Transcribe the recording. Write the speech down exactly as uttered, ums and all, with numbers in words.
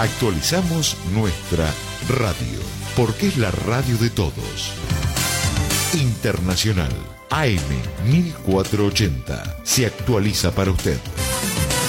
Actualizamos nuestra radio, porque es la radio de todos. Internacional A M mil cuatrocientos ochenta se actualiza para usted.